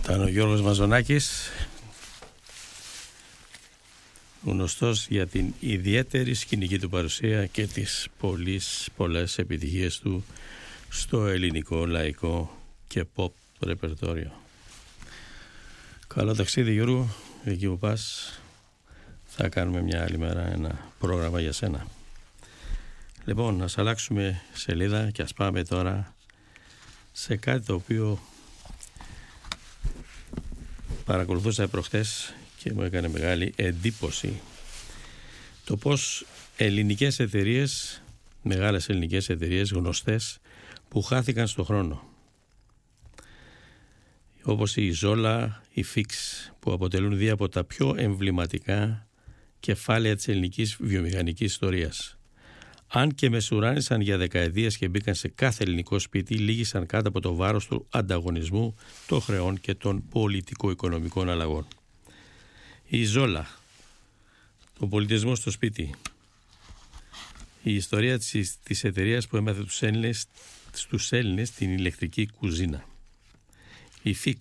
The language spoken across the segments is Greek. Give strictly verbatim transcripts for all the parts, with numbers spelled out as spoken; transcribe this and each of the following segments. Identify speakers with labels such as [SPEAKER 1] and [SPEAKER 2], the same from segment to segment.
[SPEAKER 1] Ήταν ο Γιώργος Μαζονάκης, γνωστός για την ιδιαίτερη σκηνική του παρουσία και τις πολλές, πολλές επιτυχίες του στο ελληνικό, λαϊκό και pop ρεπερτόριο. Καλό ταξίδι Γιώργο, εκεί που πας. Θα κάνουμε μια άλλη μέρα ένα πρόγραμμα για σένα. Λοιπόν, ας αλλάξουμε σελίδα και ας πάμε τώρα σε κάτι το οποίο παρακολουθούσα προχτές και μου έκανε μεγάλη εντύπωση. Το πως ελληνικές εταιρείες, μεγάλες ελληνικές εταιρείες γνωστές που χάθηκαν στο χρόνο, όπως η Ζόλα, η Fix, που αποτελούν δύο από τα πιο εμβληματικά κεφάλαια της ελληνικής βιομηχανικής ιστορίας. Αν και μεσουράνησαν για δεκαετίες και μπήκαν σε κάθε ελληνικό σπίτι, λύγησαν κάτω από το βάρος του ανταγωνισμού, των χρεών και των πολιτικο-οικονομικών αλλαγών. Η Ζόλα, ο πολιτισμός στο σπίτι, η ιστορία της, της εταιρείας που έμαθε τους Έλληνες, στους Έλληνες την ηλεκτρική κουζίνα. Η Fix,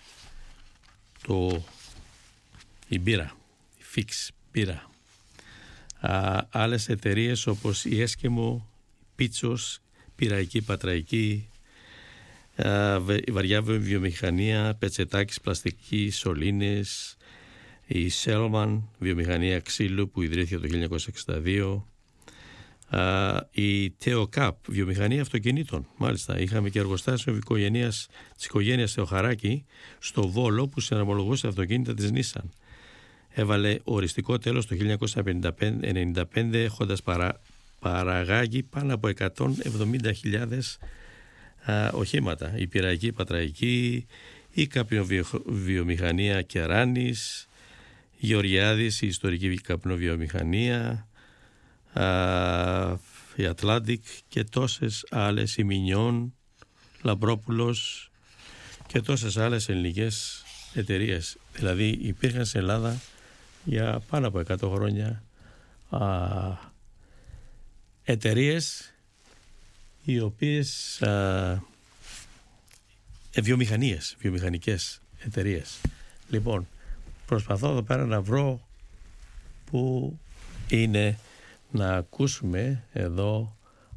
[SPEAKER 1] το, η μπύρα, η Fix μπύρα. Α, άλλες εταιρείες όπως η Έσκεμο, Πίτσος, Πειραϊκή Πατραϊκή, α, η Βαριά Βιομηχανία, Πετσετάκης Πλαστική, Σωλήνες, η Σέλμαν, Βιομηχανία Ξύλου που ιδρύθηκε το χίλια εννιακόσια εξήντα δύο, α, η Τεοκάπ, Βιομηχανία Αυτοκινήτων. Μάλιστα, είχαμε και εργοστάσιο οικογένειας, της οικογένειας Θεοχαράκη στο Βόλο που συναρμολογούσε αυτοκίνητα της Νίσαν. Έβαλε οριστικό τέλος το χίλια εννιακόσια ενενήντα πέντε έχοντας παρα, παραγάγει πάνω από εκατόν εβδομήντα χιλιάδες α, οχήματα. Η Πειραϊκή Πατραϊκή, η Καπνοβιομηχανία Κεράνης, η Γεωργιάδης, η Ιστορική Καπνοβιομηχανία, α, η Ατλάντικ και τόσες άλλες, η Μινιόν, Λαμπρόπουλος και τόσες άλλες ελληνικές εταιρείες. Δηλαδή υπήρχαν στην Ελλάδα για πάνω από εκατό χρόνια α, εταιρείες οι οποίες α, ε, βιομηχανίες, βιομηχανικές εταιρείες. Λοιπόν, προσπαθώ εδώ πέρα να βρω που είναι να ακούσουμε εδώ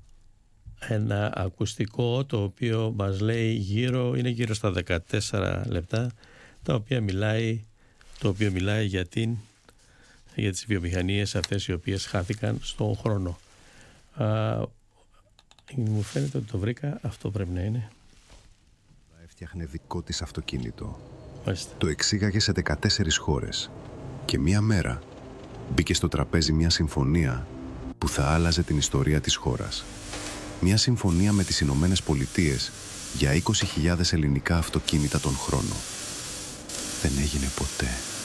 [SPEAKER 1] ένα ακουστικό το οποίο μας λέει γύρω, είναι γύρω στα δεκατέσσερα λεπτά, τα οποία μιλάει, το οποίο μιλάει για, την, για τις βιομηχανίες αυτές οι οποίες χάθηκαν στον χρόνο. Α, μου φαίνεται ότι το βρήκα, αυτό πρέπει να είναι.
[SPEAKER 2] Έφτιαχνε δικό της αυτοκίνητο.
[SPEAKER 1] Μάλιστα.
[SPEAKER 2] Το εξήγαγε σε δεκατέσσερις χώρες και μία μέρα μπήκε στο τραπέζι μια συμφωνία που θα άλλαζε την ιστορία της χώρας. Μια συμφωνία με τις Ηνωμένες Πολιτείες για είκοσι χιλιάδες ελληνικά αυτοκίνητα τον χρόνο. Δεν έγινε ποτέ.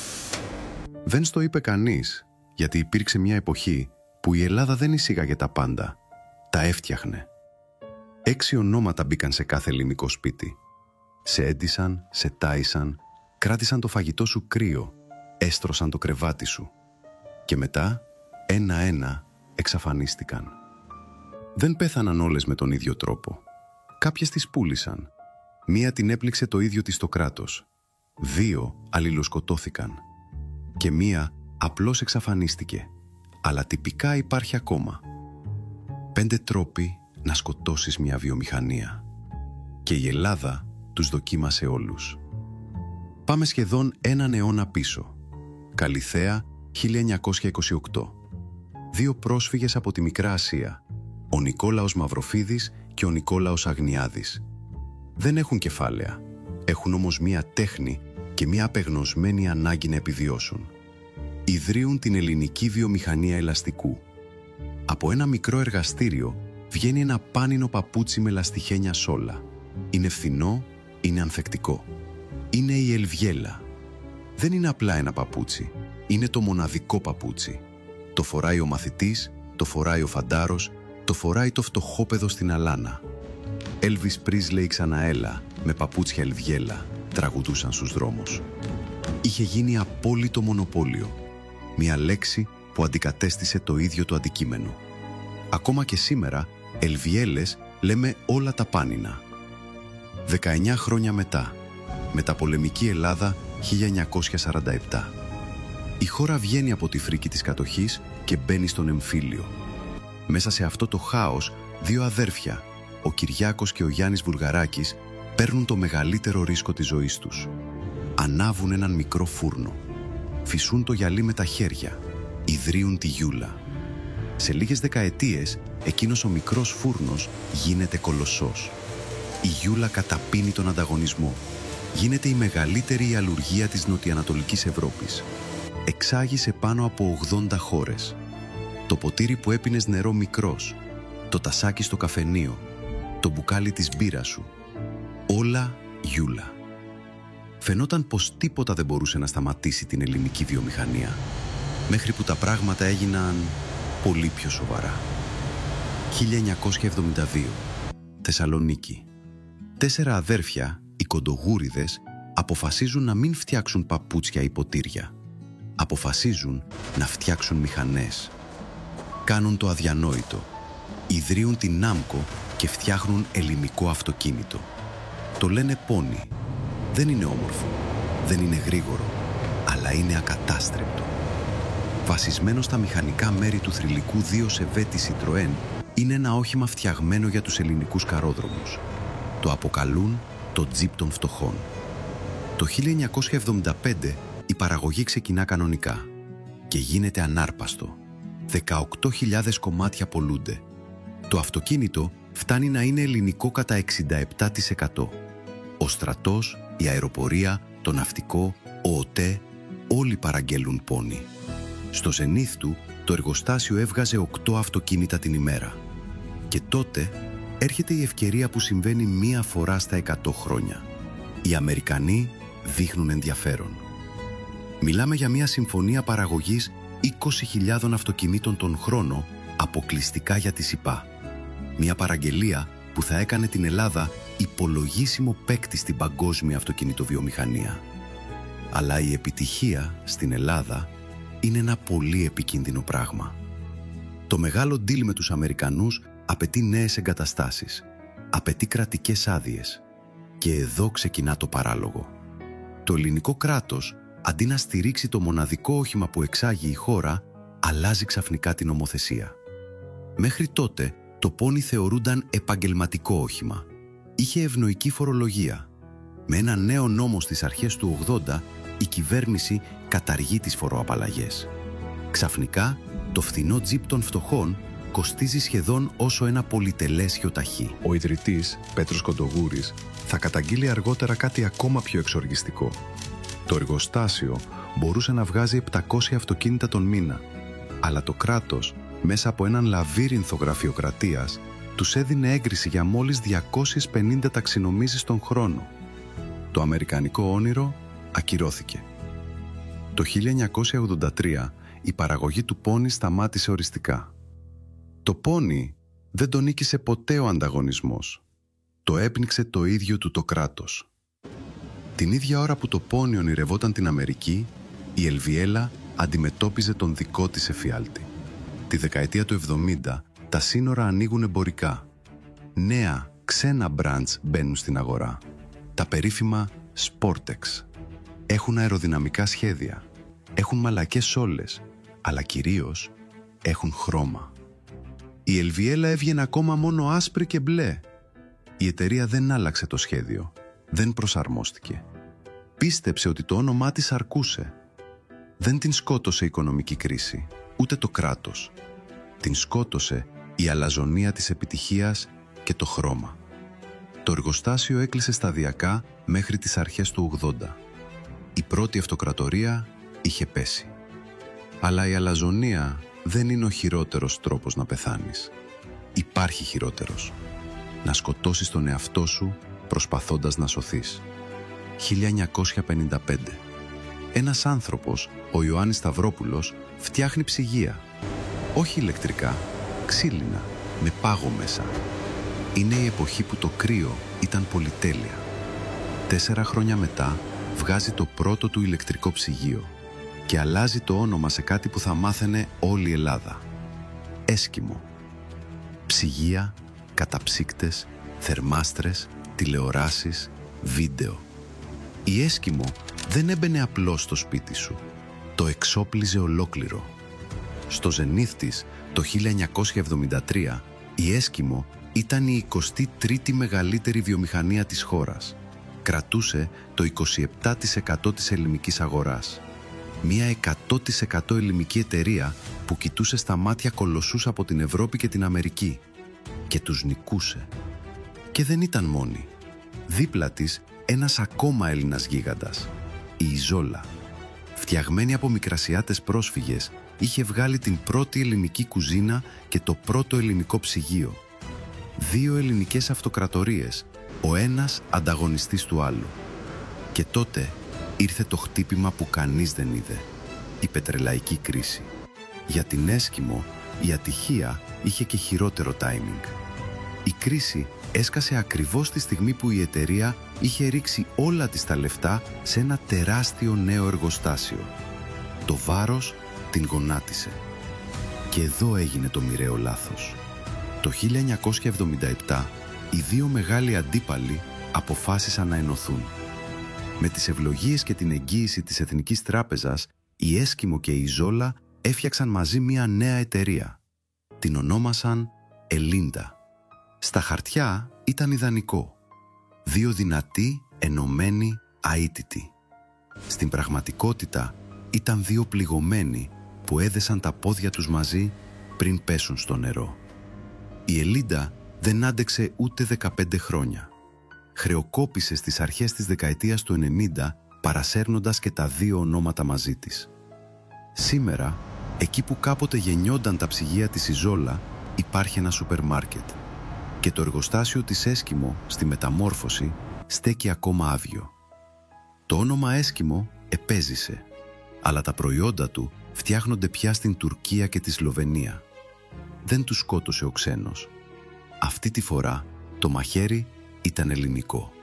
[SPEAKER 2] Δεν στο είπε κανείς, γιατί υπήρξε μια εποχή που η Ελλάδα δεν εισήγαγε τα πάντα, τα έφτιαχνε. Έξι ονόματα μπήκαν σε κάθε ελληνικό σπίτι. Σε έντυσαν, σε τάισαν, κράτησαν το φαγητό σου κρύο, έστρωσαν το κρεβάτι σου. Και μετά, ένα-ένα, εξαφανίστηκαν. Δεν πέθαναν όλες με τον ίδιο τρόπο. Κάποιες τις πούλησαν. Μία την έπληξε το ίδιο της το κράτος. Δύο αλληλοσκοτώθηκαν. Και μία απλώς εξαφανίστηκε. Αλλά τυπικά υπάρχει ακόμα. Πέντε τρόποι να σκοτώσεις μια βιομηχανία. Και η Ελλάδα τους δοκίμασε όλους. Πάμε σχεδόν έναν αιώνα πίσω. Καλιθέα, χίλια εννιακόσια είκοσι οκτώ. Δύο πρόσφυγες από τη Μικρά Ασία. Ο Νικόλαος Μαυροφίδης και ο Νικόλαος Αγνιάδης. Δεν έχουν κεφάλαια. Έχουν όμως μία τέχνη και μία απεγνωσμένη ανάγκη να επιβιώσουν. Ιδρύουν την ελληνική βιομηχανία ελαστικού. Από ένα μικρό εργαστήριο βγαίνει ένα πάνινο παπούτσι με λαστιχένια σόλα. Είναι φθηνό, είναι ανθεκτικό. Είναι η Ελβιέλα. Δεν είναι απλά ένα παπούτσι. Είναι το μοναδικό παπούτσι. Το φοράει ο μαθητής, το φοράει ο φαντάρος, το φοράει το φτωχόπεδο στην Αλάνα. Έλβις Πρίσλεϊ ξαναέλα, με παπούτσια Ελβιέλα, τραγουδούσαν στους δρόμους. Είχε γίνει απόλυτο μονοπόλιο. Μια λέξη που αντικατέστησε το ίδιο το αντικείμενο. Ακόμα και σήμερα, Ελβιέλες λέμε όλα τα πάνινα. δεκαεννιά χρόνια μετά, Μεταπολεμική Ελλάδα χίλια εννιακόσια σαράντα επτά. Η χώρα βγαίνει από τη φρίκη της κατοχής και μπαίνει στον εμφύλιο. Μέσα σε αυτό το χάος, δύο αδέρφια, ο Κυριάκος και ο Γιάννης Βουλγαράκης, παίρνουν το μεγαλύτερο ρίσκο της ζωής τους. Ανάβουν έναν μικρό φούρνο. Φυσούν το γυαλί με τα χέρια. Ιδρύουν τη Γιούλα. Σε λίγες δεκαετίες, εκείνος ο μικρός φούρνος γίνεται κολοσσός. Η Γιούλα καταπίνει τον ανταγωνισμό. Γίνεται η μεγαλύτερη ιαλουργία της νοτιοανατολικής Ευρώπης. Εξάγει σε πάνω από ογδόντα χώρες. Το ποτήρι που έπινες νερό μικρός, το τασάκι στο καφενείο, το μπουκάλι της μπύρας σου. Όλα Γιούλα. Φαινόταν πως τίποτα δεν μπορούσε να σταματήσει την ελληνική βιομηχανία, μέχρι που τα πράγματα έγιναν πολύ πιο σοβαρά. χίλια εννιακόσια εβδομήντα δύο. Θεσσαλονίκη. Τέσσερα αδέρφια, οι Κοντογούριδες, αποφασίζουν να μην φτιάξουν παπούτσια ή ποτήρια. Αποφασίζουν να φτιάξουν μηχανές. Κάνουν το αδιανόητο. Ιδρύουν την Νάμκο και φτιάχνουν ελληνικό αυτοκίνητο. Το λένε πόνι. Δεν είναι όμορφο, δεν είναι γρήγορο, αλλά είναι ακατάστρεπτο. Βασισμένο στα μηχανικά μέρη του θρυλικού δύο σεβέτη Citroën, είναι ένα όχημα φτιαγμένο για τους ελληνικούς καρόδρομους. Το αποκαλούν το τζιπ των φτωχών. Το χίλια εννιακόσια εβδομήντα πέντε η παραγωγή ξεκινά κανονικά και γίνεται ανάρπαστο. δεκαοκτώ χιλιάδες κομμάτια πωλούνται. Το αυτοκίνητο φτάνει να είναι ελληνικό κατά εξήντα επτά τοις εκατό. Ο στρατός, η αεροπορία, το ναυτικό, ο ΟΤΕ, όλοι παραγγέλουν πόνι. Στο ζενήθ του, το εργοστάσιο έβγαζε οκτώ αυτοκίνητα την ημέρα. Και τότε έρχεται η ευκαιρία που συμβαίνει μία φορά στα εκατό χρόνια. Οι Αμερικανοί δείχνουν ενδιαφέρον. Μιλάμε για μία συμφωνία παραγωγής είκοσι χιλιάδων αυτοκινήτων τον χρόνο, αποκλειστικά για τη ΣΥΠΑ. Μία παραγγελία που θα έκανε την Ελλάδα υπολογίσιμο παίκτη στην παγκόσμια αυτοκινητοβιομηχανία. Αλλά η επιτυχία στην Ελλάδα είναι ένα πολύ επικίνδυνο πράγμα. Το μεγάλο deal με τους Αμερικανούς απαιτεί νέες εγκαταστάσεις, απαιτεί κρατικές άδειες. Και εδώ ξεκινά το παράλογο. Το ελληνικό κράτος, αντί να στηρίξει το μοναδικό όχημα που εξάγει η χώρα, αλλάζει ξαφνικά την νομοθεσία. Μέχρι τότε, το πόνι θεωρούνταν επαγγελματικό όχημα. Είχε ευνοϊκή φορολογία. Με ένα νέο νόμο στις αρχές του ογδόντα, η κυβέρνηση καταργεί τις φοροαπαλλαγές. Ξαφνικά, το φθηνό τζιπ των φτωχών κοστίζει σχεδόν όσο ένα πολυτελές γιοταχή.
[SPEAKER 3] Ο ιδρυτής, Πέτρος Κοντογούρης, θα καταγγείλει αργότερα κάτι ακόμα πιο εξοργιστικό. Το εργοστάσιο μπορούσε να βγάζει επτακόσια αυτοκίνητα τον μήνα, αλλά το κράτος, μέσα από έναν λαβύρινθο γραφειοκρατίας, τους έδινε έγκριση για μόλις διακόσιες πενήντα ταξινομήσεις τον χρόνο. Το αμερικανικό όνειρο ακυρώθηκε. Το χίλια εννιακόσια ογδόντα τρία η παραγωγή του πόνι σταμάτησε οριστικά. Το πόνι δεν τον νίκησε ποτέ ο ανταγωνισμός. Το έπνιξε το ίδιο του το κράτος. Την ίδια ώρα που το πόνι ονειρευόταν την Αμερική, η Ελβιέλα αντιμετώπιζε τον δικό της εφιάλτη. Τη δεκαετία του εβδομήντα τα σύνορα ανοίγουν εμπορικά. Νέα, ξένα μπραντς μπαίνουν στην αγορά. Τα περίφημα Sportex. Έχουν αεροδυναμικά σχέδια. Έχουν μαλακές σόλες. Αλλά κυρίως έχουν χρώμα. Η Ελβιέλα έβγαινε ακόμα μόνο άσπρη και μπλε. Η εταιρεία δεν άλλαξε το σχέδιο. Δεν προσαρμόστηκε. Πίστεψε ότι το όνομά της αρκούσε. Δεν την σκότωσε η οικονομική κρίση, ούτε το κράτος. Την σκότωσε η αλαζονία της επιτυχίας και το χρώμα. Το εργοστάσιο έκλεισε σταδιακά μέχρι τις αρχές του ογδόντα. Η πρώτη αυτοκρατορία είχε πέσει. Αλλά η αλαζονία δεν είναι ο χειρότερος τρόπος να πεθάνεις. Υπάρχει χειρότερος. Να σκοτώσεις τον εαυτό σου προσπαθώντας να σωθείς. χίλια εννιακόσια πενήντα πέντε. Ένας άνθρωπος, ο Ιωάννης Σταυρόπουλος, φτιάχνει ψυγεία. Όχι ηλεκτρικά, ξύλινα, με πάγο μέσα. Είναι η εποχή που το κρύο ήταν πολυτέλεια. Τέσσερα χρόνια μετά βγάζει το πρώτο του ηλεκτρικό ψυγείο και αλλάζει το όνομα σε κάτι που θα μάθαινε όλη η Ελλάδα. Έσκιμο. Ψυγεία, καταψύκτες, θερμάστρες, τηλεοράσεις, βίντεο.
[SPEAKER 2] Η Έσκιμο δεν έμπαινε απλώς στο σπίτι σου. Το εξόπλιζε ολόκληρο. Στο ζενήθ της, το χίλια εννιακόσια εβδομήντα τρία, η Έσκιμο ήταν η εικοστή τρίτη μεγαλύτερη βιομηχανία της χώρας. Κρατούσε το είκοσι επτά τοις εκατό της ελληνικής αγοράς. Μια εκατό τοις εκατό ελληνική εταιρεία που κοιτούσε στα μάτια κολοσσούς από την Ευρώπη και την Αμερική και τους νικούσε. Και δεν ήταν μόνη. Δίπλα της ένας ακόμα Έλληνας γίγαντας, η Ιζόλα. Φτιαγμένη από μικρασιάτες πρόσφυγες, είχε βγάλει την πρώτη ελληνική κουζίνα και το πρώτο ελληνικό ψυγείο. Δύο ελληνικές αυτοκρατορίες, ο ένας ανταγωνιστής του άλλου. Και τότε ήρθε το χτύπημα που κανείς δεν είδε, η πετρελαϊκή κρίση. Για την Έσκιμο, η ατυχία είχε και χειρότερο timing. Η κρίση έσκασε ακριβώς τη στιγμή που η εταιρεία είχε ρίξει όλα της τα λεφτά σε ένα τεράστιο νέο εργοστάσιο. Το βάρος την γονάτισε. Και εδώ έγινε το μοιραίο λάθος. Το χίλια εννιακόσια εβδομήντα επτά, οι δύο μεγάλοι αντίπαλοι αποφάσισαν να ενωθούν. Με τις ευλογίες και την εγγύηση της Εθνικής Τράπεζας, η Έσκιμο και η Ιζόλα έφτιαξαν μαζί μια νέα εταιρεία. Την ονόμασαν Ελίντα. Στα χαρτιά ήταν ιδανικό. Δύο δυνατοί, ενωμένοι, αίτητοι. Στην πραγματικότητα ήταν δύο πληγωμένοι που έδεσαν τα πόδια τους μαζί πριν πέσουν στο νερό. Η Ελίντα δεν άντεξε ούτε δεκαπέντε χρόνια. Χρεοκόπησε στις αρχές της δεκαετίας του ενενήντα, παρασέρνοντας και τα δύο ονόματα μαζί της. Σήμερα, εκεί που κάποτε γεννιόνταν τα ψυγεία της Ιζόλα, υπάρχει ένα σούπερ μάρκετ. Και το εργοστάσιο της Έσκιμο, στη μεταμόρφωση, στέκει ακόμα άδειο. Το όνομα Έσκιμο επέζησε, αλλά τα προϊόντα του φτιάχνονται πια στην Τουρκία και τη Σλοβενία. Δεν τους σκότωσε ο ξένος. Αυτή τη φορά το μαχαίρι ήταν ελληνικό.